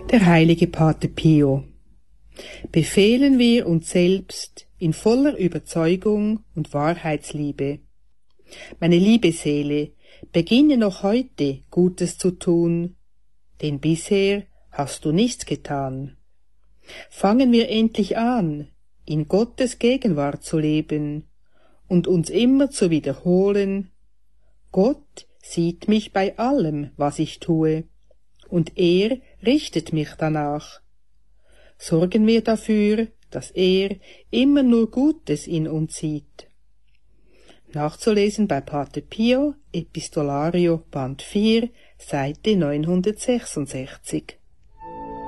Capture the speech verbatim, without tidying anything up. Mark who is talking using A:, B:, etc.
A: Der heilige Pater Pio. Befehlen wir uns selbst in voller Überzeugung und Wahrheitsliebe. Meine liebe Seele, beginne noch heute Gutes zu tun, denn bisher hast du nichts getan. Fangen wir endlich an, in Gottes Gegenwart zu leben und uns immer zu wiederholen: Gott sieht mich bei allem, was ich tue, und er richtet mich danach. Sorgen wir dafür, dass er immer nur Gutes in uns sieht. Nachzulesen bei Pater Pio, Epistolario, Band vier, Seite neunhundertsechsundsechzig.